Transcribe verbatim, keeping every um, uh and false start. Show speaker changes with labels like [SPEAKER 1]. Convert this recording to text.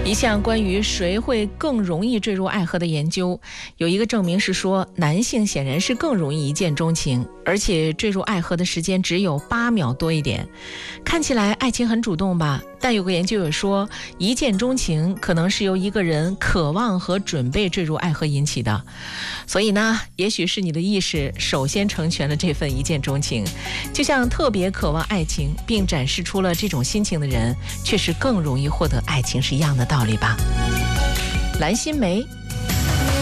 [SPEAKER 1] 一项关于谁会更容易坠入爱河的研究，有一个证明是说，男性显然是更容易一见钟情，而且坠入爱河的时间只有八秒多一点。看起来爱情很主动吧，但有个研究也说，一见钟情可能是由一个人渴望和准备坠入爱河引起的。所以呢，也许是你的意识首先成全了这份一见钟情，就像特别渴望爱情并展示出了这种心情的人，确实更容易获得爱情是一样的道理吧。蓝心湄